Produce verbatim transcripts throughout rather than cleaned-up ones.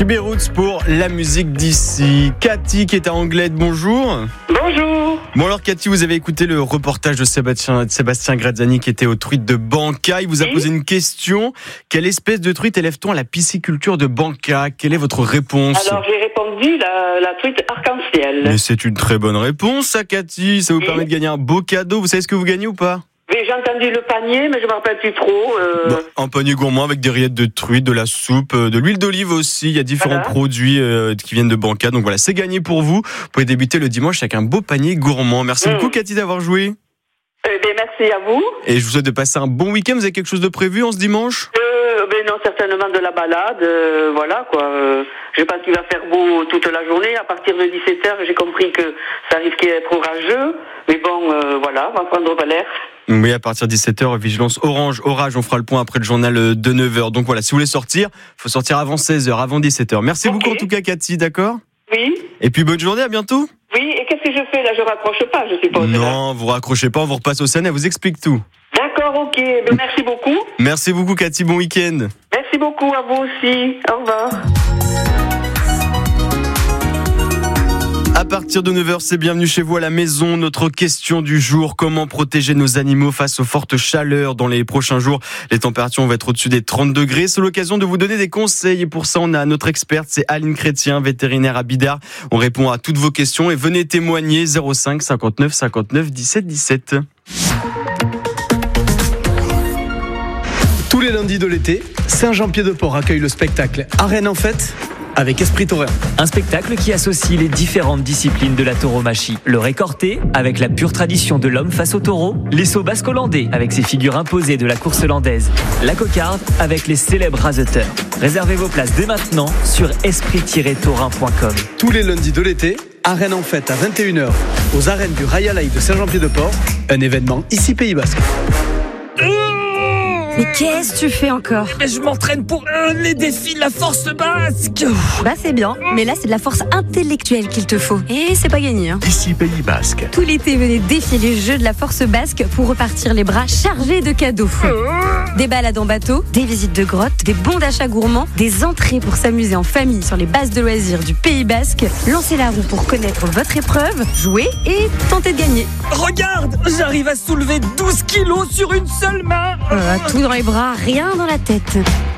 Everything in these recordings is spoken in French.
Chibi Roots pour la musique d'ici. Cathy qui est à Anglette, bonjour. Bonjour. Bon alors Cathy, vous avez écouté le reportage de Sébastien, Sébastien Graziani qui était aux truites de Banca. Il vous a oui. posé une question. Quelle espèce de truite élève-t-on à la pisciculture de Banca? Quelle est votre réponse? Alors j'ai répondu la, la truite arc-en-ciel. Mais c'est une très bonne réponse ça Cathy. Ça vous oui. permet de gagner un beau cadeau. Vous savez ce que vous gagnez ou pas? Oui, j'ai entendu le panier, mais je ne me rappelle plus trop. Euh... Bon, un panier gourmand avec des rillettes de truite, de la soupe, de l'huile d'olive aussi. Il y a différents voilà. produits euh, qui viennent de Banca. Donc voilà, c'est gagné pour vous. Vous pouvez débuter le dimanche avec un beau panier gourmand. Merci mmh. beaucoup Cathy d'avoir joué. Eh bien, merci à vous. Et je vous souhaite de passer un bon week-end. Vous avez quelque chose de prévu en ce dimanche? euh, ben Non, certainement de la balade. Euh, voilà quoi. Euh, je pense qu'il va faire beau toute la journée. À partir de dix-sept heures, j'ai compris que ça risquait d'être orageux. Mais bon, euh, voilà, on va prendre l'air. Oui, à partir de dix-sept heures, vigilance orange, orage. On fera le point après le journal de neuf heures. Donc voilà, si vous voulez sortir, il faut sortir avant seize heures, avant dix-sept heures. Merci okay. beaucoup en tout cas Cathy, d'accord? Oui. Et puis bonne journée, à bientôt. Oui, et qu'est-ce que je fais là? Je raccroche pas, je suppose. Non, là. vous raccrochez pas, on vous repasse au scène, elle vous explique tout. D'accord, ok. Ben, merci beaucoup. Merci beaucoup Cathy, bon week-end. Merci beaucoup, à vous aussi. Au revoir. À partir de neuf heures, c'est bienvenue chez vous à la maison. Notre question du jour, comment protéger nos animaux face aux fortes chaleurs dans les prochains jours? Les températures vont être au-dessus des trente degrés. C'est l'occasion de vous donner des conseils. Et pour ça, on a notre experte, c'est Aline Chrétien, vétérinaire à Bidart. On répond à toutes vos questions et venez témoigner zéro cinq cinquante-neuf cinquante-neuf dix-sept dix-sept. Tous les lundis de l'été, Saint-Jean-Pied-de-Port accueille le spectacle Arène en fête avec Esprit Taurin. Un spectacle qui associe les différentes disciplines de la tauromachie. Le récorté, avec la pure tradition de l'homme face au taureau. Les sauts basques-hollandais, avec ses figures imposées de la course hollandaise. La cocarde, avec les célèbres raseteurs. Réservez vos places dès maintenant sur esprit tiret taurin point com. Tous les lundis de l'été, Arène en fête à vingt et une heures, aux arènes du Royal Aïe de Saint-Jean-Pied-de-Port. Un événement ici Pays Basque. Mais qu'est-ce que tu fais encore? Mais je m'entraîne pour euh, les défis de la force basque. Bah c'est bien, mais là c'est de la force intellectuelle qu'il te faut. Et c'est pas gagné hein. Ici Pays Basque. Tout l'été, venez défier les jeux de la force basque pour repartir les bras chargés de cadeaux. Des balades en bateau, des visites de grottes, des bons d'achat gourmands, des entrées pour s'amuser en famille sur les bases de loisirs du Pays Basque. Lancez la roue pour connaître votre épreuve, jouer et tenter de gagner. Regarde, j'arrive à soulever douze kilos sur une seule main. Euh, tout dans les bras, rien dans la tête.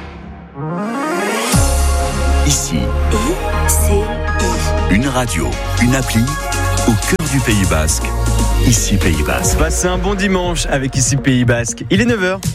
Ici. I, C, I. Une radio, une appli, au cœur du Pays Basque. Ici Pays Basque. Passez un bon dimanche avec Ici Pays Basque. Il est neuf heures.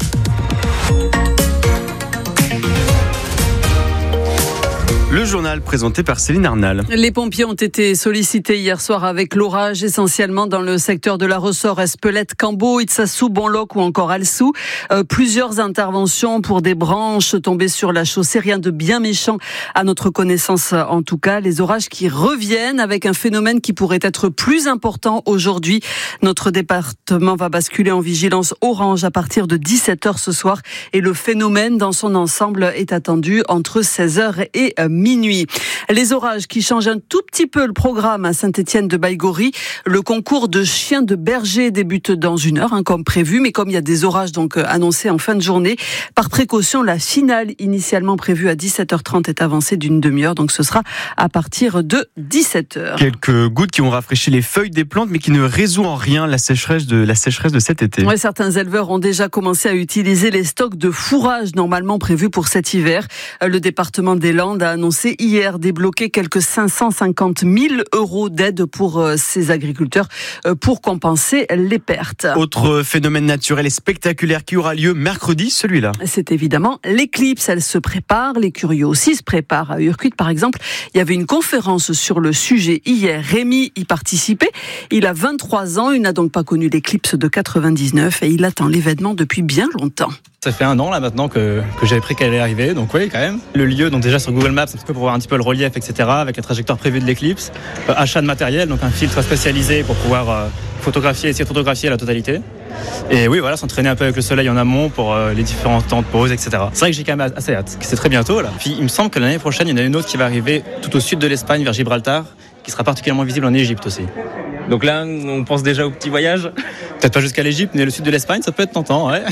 Le journal présenté par Céline Arnal. Les pompiers ont été sollicités hier soir avec l'orage, essentiellement dans le secteur de la Ressort, Espelette, Cambo, Itsassou, Bonloc ou encore Alsou. Euh, plusieurs interventions pour des branches tombées sur la chaussée, rien de bien méchant à notre connaissance en tout cas. Les orages qui reviennent avec un phénomène qui pourrait être plus important aujourd'hui. Notre département va basculer en vigilance orange à partir de dix-sept heures ce soir et le phénomène dans son ensemble est attendu entre seize heures et minuit. Les orages qui changent un tout petit peu le programme à Saint-Étienne-de-Baïgorry. Le concours de chiens de berger débute dans une heure, hein, comme prévu, mais comme il y a des orages donc annoncés en fin de journée, par précaution, la finale initialement prévue à dix-sept heures trente est avancée d'une demi-heure, donc ce sera à partir de dix-sept heures. Quelques gouttes qui ont rafraîchi les feuilles des plantes, mais qui ne résout en rien la sécheresse de, la sécheresse de cet été. Ouais, certains éleveurs ont déjà commencé à utiliser les stocks de fourrage normalement prévus pour cet hiver. Le département des Landes a annoncé hier débloquer quelques cinq cent cinquante mille euros d'aide pour ces agriculteurs pour compenser les pertes. Autre phénomène naturel et spectaculaire qui aura lieu mercredi, celui-là. C'est évidemment l'éclipse. Elle se prépare, les curieux aussi se préparent. À Urquit, par exemple, il y avait une conférence sur le sujet hier. Rémi y participait. Il a vingt-trois ans, il n'a donc pas connu l'éclipse de quatre-vingt-dix-neuf et il attend l'événement depuis bien longtemps. Ça fait un an là maintenant que, que j'avais pris qu'elle allait arriver, donc oui quand même. Le lieu, donc déjà sur Google Maps, un petit peu pour voir un petit peu le relief, et cetera, avec la trajectoire prévue de l'éclipse. Euh, achat de matériel, donc un filtre spécialisé pour pouvoir euh, photographier, essayer de photographier la totalité. Et oui, voilà, s'entraîner un peu avec le soleil en amont pour euh, les différents temps de pause, et cetera. C'est vrai que j'ai quand même assez hâte, c'est très bientôt là. Puis il me semble que l'année prochaine, il y en a une autre qui va arriver tout au sud de l'Espagne, vers Gibraltar, qui sera particulièrement visible en Égypte aussi. Donc là, on pense déjà au petit voyage. Peut-être pas jusqu'à l'Égypte, mais le sud de l'Espagne, ça peut être tentant, ouais.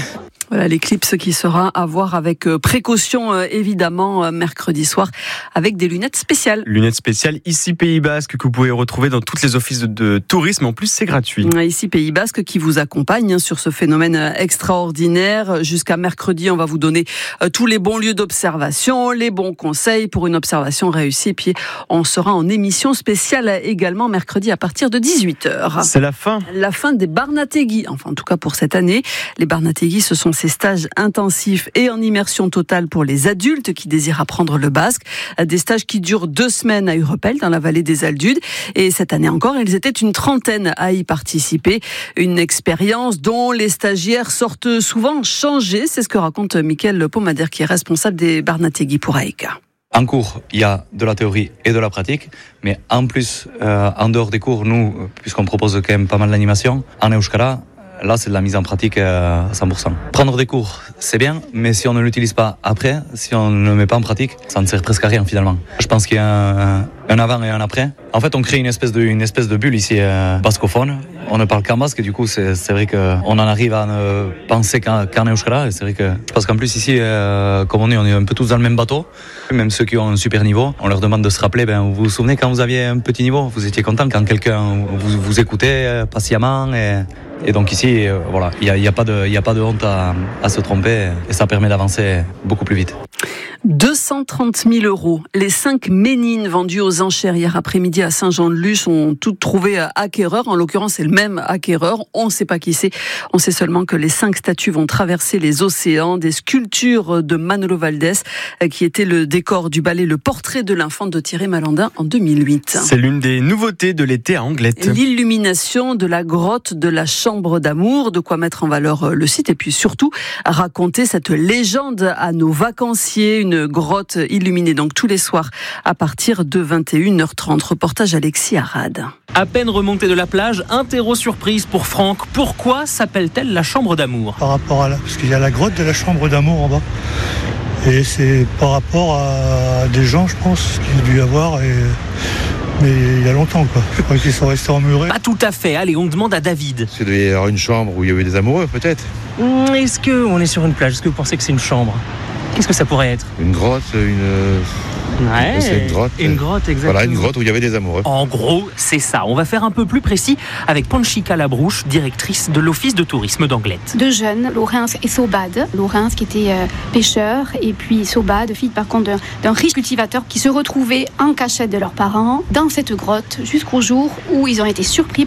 Voilà l'éclipse qui sera à voir avec précaution évidemment mercredi soir avec des lunettes spéciales. Lunettes spéciales ici Pays Basque que vous pouvez retrouver dans tous les offices de tourisme. En plus, c'est gratuit. Ici Pays Basque qui vous accompagne sur ce phénomène extraordinaire. Jusqu'à mercredi, on va vous donner tous les bons lieux d'observation, les bons conseils pour une observation réussie. Puis on sera en émission spéciale également mercredi à partir de dix-huit heures. C'est la fin. La fin des Barnategui. Enfin, en tout cas pour cette année. Les Barnategui, ce sont ces stages intensifs et en immersion totale pour les adultes qui désirent apprendre le basque. Des stages qui durent deux semaines à Urepel, dans la vallée des Aldudes. Et cette année encore, ils étaient une trentaine à y participer. Une expérience dont les stagiaires sortent souvent changés. C'est ce que raconte Mickaël Pomader, qui est responsable des Barnategui pour A E K A. En cours, il y a de la théorie et de la pratique, mais en plus, euh, en dehors des cours, nous, puisqu'on propose quand même pas mal d'animation, en euskara, là, c'est de la mise en pratique à cent pour cent. Prendre des cours, c'est bien, mais si on ne l'utilise pas après, si on ne le met pas en pratique, ça ne sert presque à rien finalement. Je pense qu'il y a un, un avant et un après. En fait, on crée une espèce de, une espèce de bulle ici euh, bascophone. On ne parle qu'en basque et du coup, c'est, c'est vrai qu'on en arrive à ne penser qu'en, qu'en euskara. Et c'est vrai que je pense qu'en plus ici, euh, comme on est, on est un peu tous dans le même bateau. Même ceux qui ont un super niveau, on leur demande de se rappeler. Ben, vous vous souvenez quand vous aviez un petit niveau, vous étiez content quand quelqu'un vous, vous écoutait patiemment. Et, et donc ici, euh, voilà, il n'y a, y a pas de, il y a pas de honte à, à se tromper et ça permet d'avancer beaucoup plus vite. deux cent trente mille euros. Les cinq ménines vendues aux enchères hier après-midi à Saint-Jean-de-Luz sont toutes trouvées acquéreurs. En l'occurrence, c'est le même acquéreur. On ne sait pas qui c'est. On sait seulement que les cinq statues vont traverser les océans. Des sculptures de Manolo Valdés, qui était le décor du ballet Le Portrait de l'Infant de Thierry Malandin en deux mille huit. C'est l'une des nouveautés de l'été à Anglette. L'illumination de la grotte de la Chambre d'amour. De quoi mettre en valeur le site et puis surtout raconter cette légende à nos vacanciers. Une grotte illuminée donc tous les soirs à partir de vingt et une heures trente. Reportage Alexis Arad. À peine remontée de la plage, interro surprise pour Franck. Pourquoi s'appelle-t-elle la Chambre d'amour ? Par rapport à la... Parce qu'il y a la grotte de la Chambre d'amour en bas. Et c'est par rapport à des gens, je pense, qu'il y a dû y avoir. Et... Mais il y a longtemps, quoi. Je crois qu'ils sont restés emmurés. Pas tout à fait. Allez, on demande à David. Il devait y avoir une chambre où il y avait des amoureux, peut-être. Est-ce qu'on est sur une plage ? Est-ce que vous pensez que c'est une chambre ? Qu'est-ce que ça pourrait être ? Une grotte, une... Ouais, c'est une grotte. Une grotte, exactement. Voilà, une grotte où il y avait des amoureux. En gros, c'est ça. On va faire un peu plus précis avec Panchika Labrouche, directrice de l'Office de tourisme d'Anglette. Deux jeunes, Laurence et Sobad. Laurence qui était euh, pêcheur et puis Sobad, fille par contre d'un, d'un riche cultivateur qui se retrouvaient en cachette de leurs parents dans cette grotte jusqu'au jour où ils ont été surpris